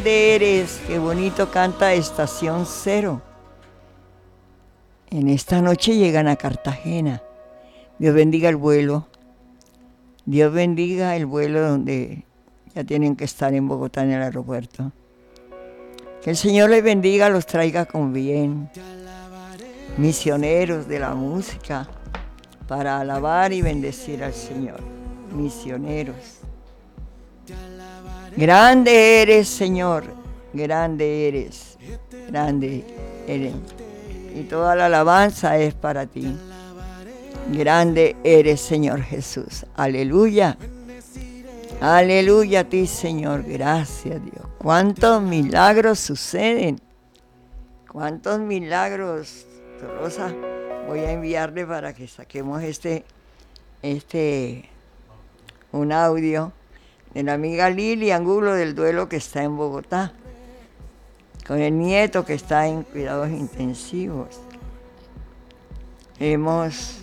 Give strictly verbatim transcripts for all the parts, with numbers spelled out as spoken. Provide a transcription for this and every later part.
grande eres. Qué bonito canta Estación Cero. En esta noche llegan a Cartagena. Dios bendiga el vuelo. Dios bendiga el vuelo donde ya tienen que estar en Bogotá en el aeropuerto. Que el Señor les bendiga, los traiga con bien. Misioneros de la música para alabar y bendecir al Señor. Misioneros. Grande eres, Señor. Grande eres. Grande eres. Y toda la alabanza es para ti. Grande eres, Señor Jesús. Aleluya. Aleluya a ti, Señor. Gracias, Dios. Cuántos milagros suceden. Cuántos milagros. Rosa, voy a enviarle para que saquemos este, este, un audio de la amiga Lili Angulo del duelo que está en Bogotá, con el nieto que está en cuidados intensivos. Hemos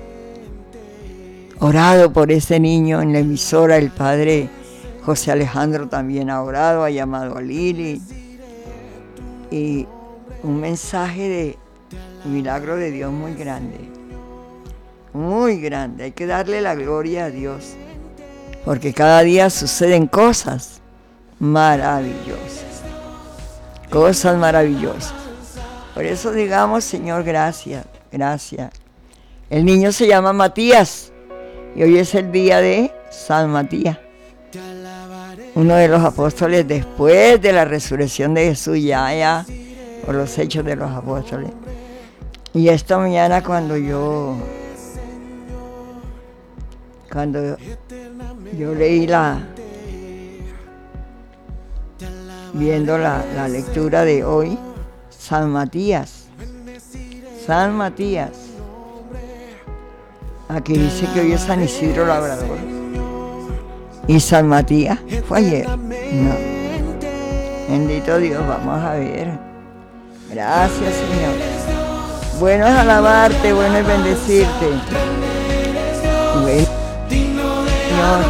orado por ese niño en la emisora, el padre José Alejandro también ha orado, ha llamado a Lili, y un mensaje de milagro de Dios muy grande, muy grande. Hay que darle la gloria a Dios, porque cada día suceden cosas maravillosas, cosas maravillosas. Por eso digamos, Señor, gracias, gracias. El niño se llama Matías y hoy es el día de San Matías, uno de los apóstoles después de la resurrección de Jesús, ya, ya, por los hechos de los apóstoles. Y esta mañana cuando yo, cuando yo leí la, viendo la, la lectura de hoy, San Matías, San Matías, aquí dice que hoy es San Isidro Labrador, y San Matías fue ayer, no, bendito Dios, vamos a ver, gracias Señor. Bueno es alabarte, bueno es bendecirte. Bueno, Señor,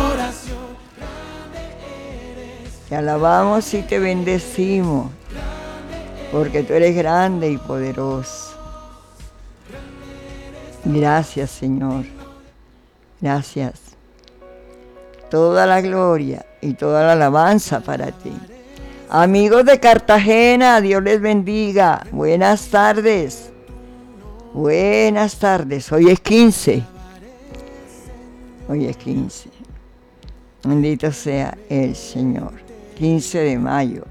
te alabamos y te bendecimos, porque tú eres grande y poderoso. Gracias, Señor. Gracias. Toda la gloria y toda la alabanza para ti. Amigos de Cartagena, Dios les bendiga. Buenas tardes. Buenas tardes, hoy es quince, hoy es quince, bendito sea el Señor, quince de mayo,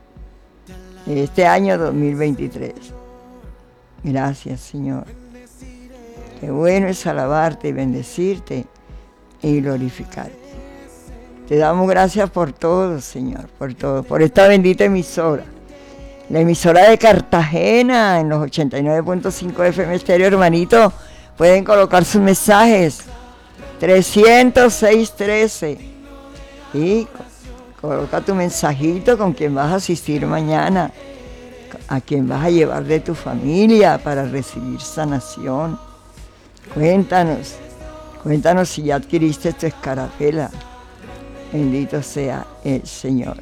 de este año dos mil veintitrés, gracias Señor, qué bueno es alabarte y bendecirte y glorificarte, te damos gracias por todo Señor, por todo, por esta bendita emisora. La emisora de Cartagena en los ochenta y nueve punto cinco F M Estéreo, hermanito. Pueden colocar sus mensajes. trescientos seis trece. Y coloca tu mensajito con quien vas a asistir mañana. A quien vas a llevar de tu familia para recibir sanación. Cuéntanos. Cuéntanos si ya adquiriste tu escarapela. Bendito sea el Señor.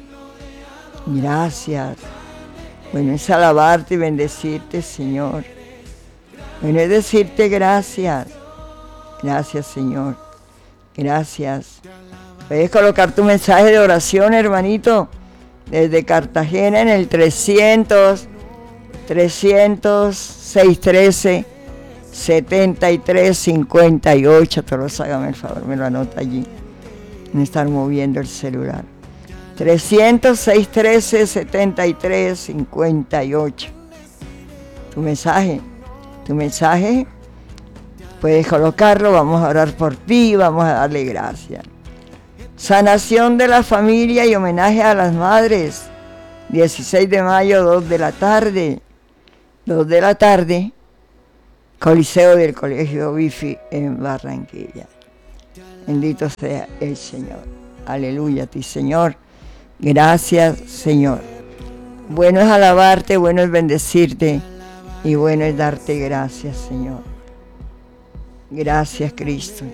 Gracias. Bueno es alabarte y bendecirte, Señor. Bueno es decirte gracias. Gracias, Señor. Gracias. Puedes colocar tu mensaje de oración, hermanito, desde Cartagena en el trescientos, trescientos, seiscientos trece, setenta y tres cincuenta y ocho. Todos hágame el favor, me lo anota allí. No estar moviendo el celular. trescientos, seiscientos trece, setenta y tres cincuenta y ocho. Tu mensaje, tu mensaje, puedes colocarlo, vamos a orar por ti, vamos a darle gracias. Sanación de la familia y homenaje a las madres, dieciséis de mayo, dos de la tarde, dos de la tarde, Coliseo del Colegio Bifi en Barranquilla. Bendito sea el Señor. Aleluya a ti, Señor. Gracias, Señor. Bueno es alabarte, bueno es bendecirte y bueno es darte gracias, Señor. Gracias, Cristo.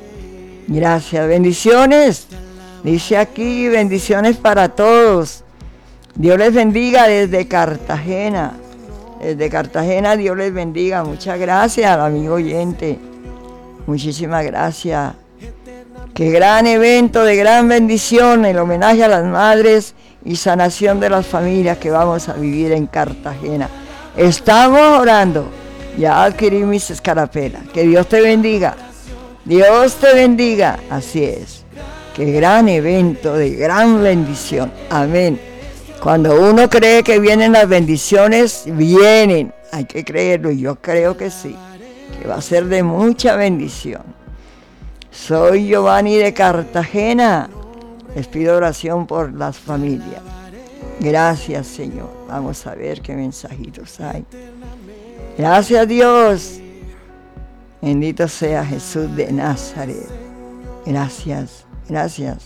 Gracias. Bendiciones. Dice aquí, bendiciones para todos. Dios les bendiga desde Cartagena. Desde Cartagena, Dios les bendiga. Muchas gracias al amigo oyente. Muchísimas gracias. Qué gran evento de gran bendición, el homenaje a las madres y sanación de las familias que vamos a vivir en Cartagena. Estamos orando. Ya adquirí mis escarapelas. Que Dios te bendiga. Dios te bendiga. Así es. Qué gran evento de gran bendición. Amén. Cuando uno cree que vienen las bendiciones, vienen. Hay que creerlo y yo creo que sí. Que va a ser de mucha bendición. Soy Giovanni de Cartagena. Les pido oración por las familias. Gracias, Señor. Vamos a ver qué mensajitos hay. Gracias, Dios. Bendito sea Jesús de Nazaret. Gracias, gracias.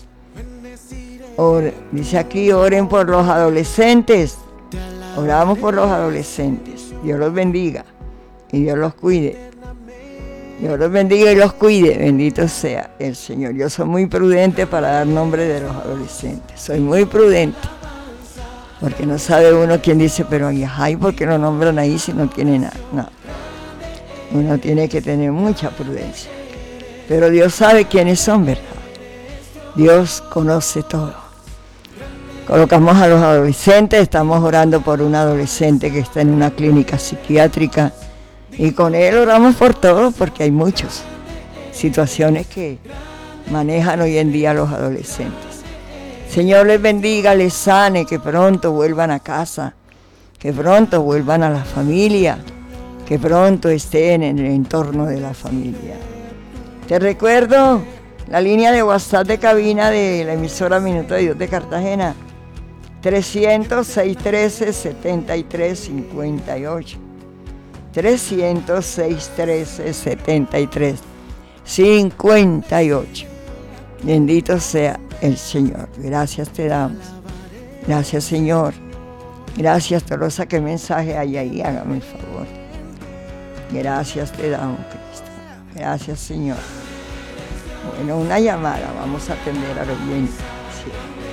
Or, dice aquí, oren por los adolescentes. Oramos por los adolescentes. Dios los bendiga y Dios los cuide. Dios los bendiga y los cuide. Bendito sea el Señor. Yo soy muy prudente para dar nombre de los adolescentes. Soy muy prudente. Porque no sabe uno quién dice, pero ay, ¿por qué lo nombran ahí si no tiene nada? No. Uno tiene que tener mucha prudencia. Pero Dios sabe quiénes son, ¿verdad? Dios conoce todo. Colocamos a los adolescentes. Estamos orando por un adolescente que está en una clínica psiquiátrica. Y con él oramos por todo, porque hay muchas situaciones que manejan hoy en día los adolescentes. Señor les bendiga, les sane, que pronto vuelvan a casa, que pronto vuelvan a la familia, que pronto estén en el entorno de la familia. Te recuerdo la línea de WhatsApp de cabina de la emisora Minuto de Dios de Cartagena, trescientos, seiscientos trece, setenta y tres cincuenta y ocho. trescientos, seiscientos trece, setenta y tres cincuenta y ocho. Bendito sea el Señor. Gracias te damos. Gracias, Señor. Gracias, Tolosa. ¿Qué mensaje hay ahí? Hágame el favor. Gracias te damos, Cristo. Gracias, Señor. Bueno, una llamada. Vamos a atender a los oyente. Sí,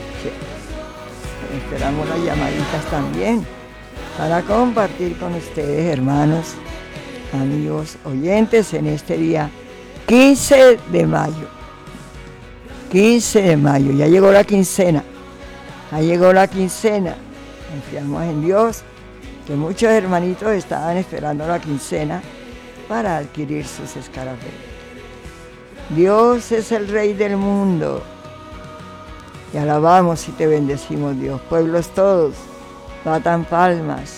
sí. Esperamos las llamaditas también para compartir con ustedes, hermanos, amigos, oyentes, en este día quince de mayo. quince de mayo, ya llegó la quincena, ya llegó la quincena. Confiamos en Dios, que muchos hermanitos estaban esperando la quincena para adquirir sus escarapelas. Dios es el Rey del mundo. Te alabamos y te bendecimos, Dios. Pueblos todos, batan palmas.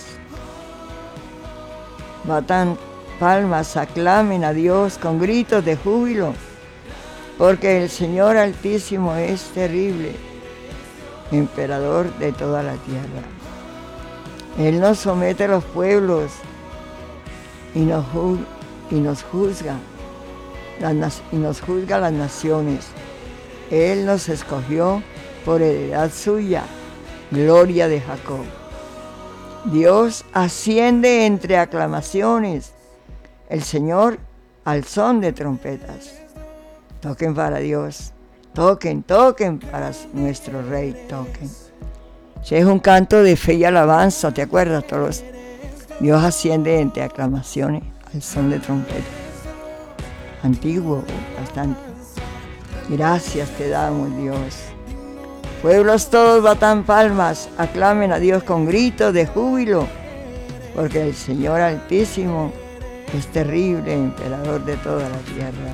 Batan palmas, aclamen a Dios con gritos de júbilo, porque el Señor Altísimo es terrible, emperador de toda la tierra. Él nos somete a los pueblos y nos, y nos juzga, las, y nos juzga las naciones. Él nos escogió por heredad suya, gloria de Jacob. Dios asciende entre aclamaciones, el Señor al son de trompetas. Toquen para Dios, toquen, toquen para nuestro Rey, toquen. Ese es un canto de fe y alabanza, ¿te acuerdas, todos? Dios asciende entre aclamaciones al son de trompetas. Antiguo, bastante. Gracias te damos, Dios. Pueblos todos batan palmas, aclamen a Dios con gritos de júbilo, porque el Señor Altísimo es terrible, emperador de toda la tierra.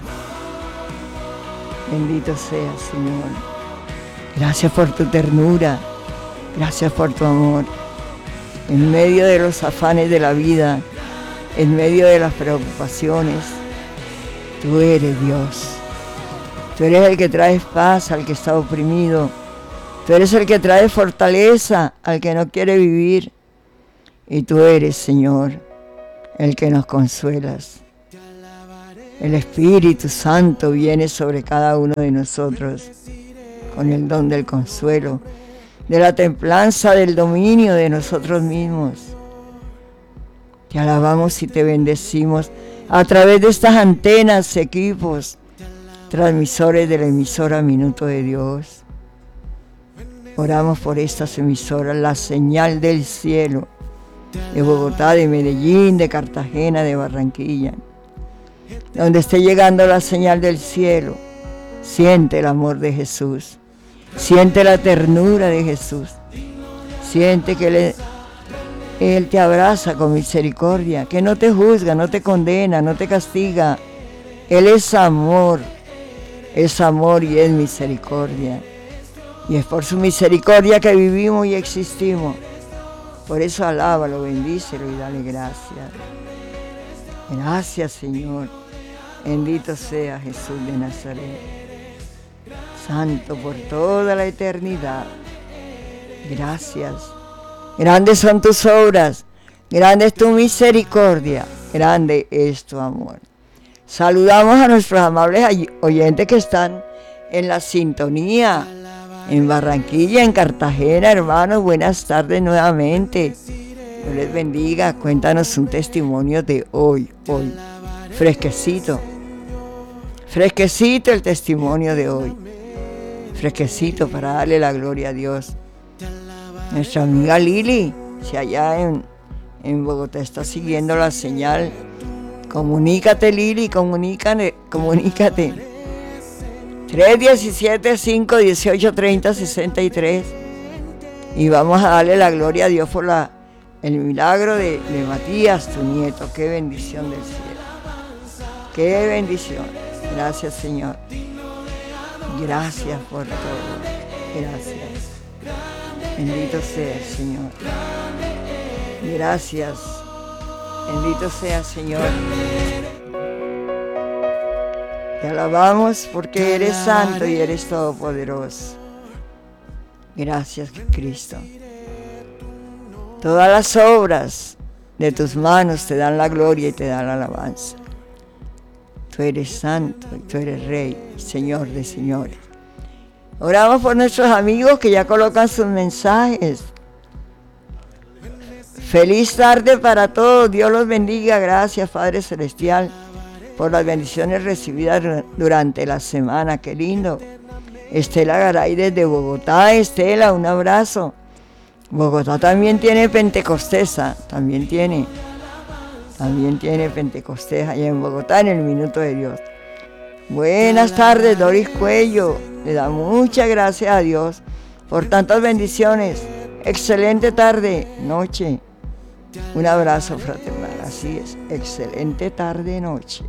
Bendito seas, Señor. Gracias por tu ternura, gracias por tu amor. En medio de los afanes de la vida, en medio de las preocupaciones, tú eres Dios. Tú eres el que traes paz al que está oprimido. Tú eres el que trae fortaleza al que no quiere vivir. Y tú eres, Señor, el que nos consuelas. El Espíritu Santo viene sobre cada uno de nosotros con el don del consuelo, de la templanza, del dominio de nosotros mismos. Te alabamos y te bendecimos a través de estas antenas, equipos, transmisores de la emisora Minuto de Dios. Oramos por estas emisoras, la señal del cielo, de Bogotá, de Medellín, de Cartagena, de Barranquilla. Donde esté llegando la señal del cielo, siente el amor de Jesús, siente la ternura de Jesús, siente que Él, Él te abraza con misericordia, que no te juzga, no te condena, no te castiga. Él es amor, es amor y es misericordia. Y es por su misericordia que vivimos y existimos. Por eso alábalo, bendícelo y dale gracias. Gracias, Señor. Bendito sea Jesús de Nazaret. Santo por toda la eternidad. Gracias. Grandes son tus obras. Grande es tu misericordia. Grande es tu amor. Saludamos a nuestros amables oyentes que están en la sintonía. En Barranquilla, en Cartagena, hermanos, buenas tardes nuevamente. Dios les bendiga. Cuéntanos un testimonio de hoy, hoy. Fresquecito. Fresquecito el testimonio de hoy. Fresquecito para darle la gloria a Dios. Nuestra amiga Lili, si allá en, en Bogotá está siguiendo la señal, comunícate, Lili, comunícate, comunícate. tres diecisiete, cinco dieciocho, treinta, sesenta y tres. Y vamos a darle la gloria a Dios por la, el milagro de, de Matías, tu nieto. Qué bendición del cielo. Qué bendición. Gracias, Señor. Gracias por todo. Gracias. Bendito sea el Señor. Gracias. Bendito sea el Señor. Te alabamos porque eres santo y eres todopoderoso. Gracias, Cristo. Todas las obras de tus manos te dan la gloria y te dan la alabanza. Tú eres santo y tú eres Rey, Señor de señores. Oramos por nuestros amigos que ya colocan sus mensajes. Feliz tarde para todos. Dios los bendiga. Gracias, Padre Celestial, por las bendiciones recibidas durante la semana. Qué lindo. Estela Garay desde Bogotá. Estela, un abrazo. Bogotá también tiene Pentecostesa, también tiene, también tiene Pentecostés allá en Bogotá, en el Minuto de Dios. Buenas tardes, Doris Cuello. Le da muchas gracias a Dios por tantas bendiciones. Excelente tarde, noche. Un abrazo fraternal, así es, excelente tarde, noche.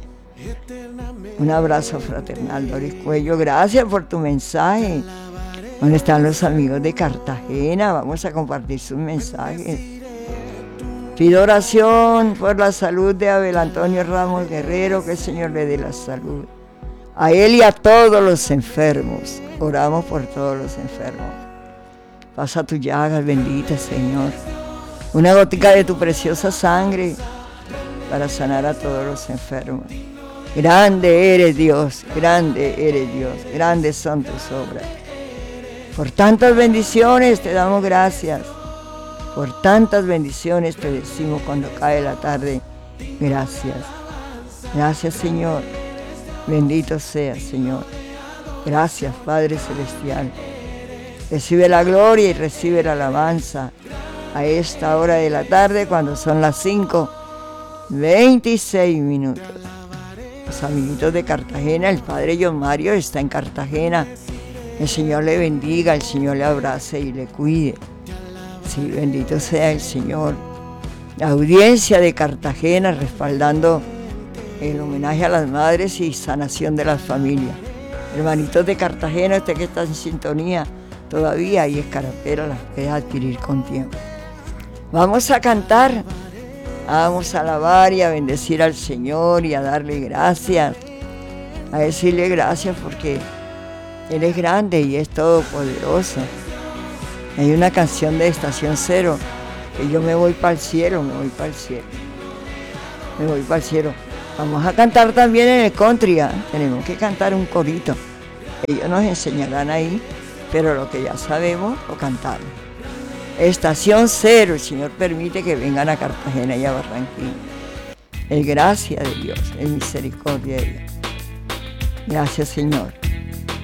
Un abrazo fraternal, Doris Cuello. Gracias por tu mensaje. ¿Dónde están los amigos de Cartagena? Vamos a compartir sus mensajes. Pido oración por la salud de Abel Antonio Ramos Guerrero, que el Señor le dé la salud. A él y a todos los enfermos. Oramos por todos los enfermos. Pasa tu llagas, bendita, Señor. Una gotica de tu preciosa sangre para sanar a todos los enfermos. Grande eres Dios, grande eres Dios, grandes son tus obras. Por tantas bendiciones te damos gracias. Por tantas bendiciones te decimos cuando cae la tarde, gracias. Gracias, Señor. Bendito seas, Señor. Gracias, Padre Celestial. Recibe la gloria y recibe la alabanza a esta hora de la tarde, cuando son las cinco veintiséis minutos. Los amiguitos de Cartagena, el Padre John Mario está en Cartagena. El Señor le bendiga, el Señor le abrace y le cuide. Sí, bendito sea el Señor. La audiencia de Cartagena respaldando el homenaje a las madres y sanación de las familias. Hermanitos de Cartagena, usted que está en sintonía, todavía hay escarapelas, las puede adquirir con tiempo. Vamos a cantar, vamos a alabar y a bendecir al Señor y a darle gracias, a decirle gracias porque Él es grande y es todopoderoso. Hay una canción de Estación Cero, que yo me voy para el cielo, me voy para el cielo, me voy para el cielo. Vamos a cantar también en el country, ¿eh? Tenemos que cantar un corito. Ellos nos enseñarán ahí, pero lo que ya sabemos, lo cantamos. Estación Cero, el Señor permite que vengan a Cartagena y a Barranquilla. Es gracia de Dios, es misericordia de Dios. Gracias, Señor.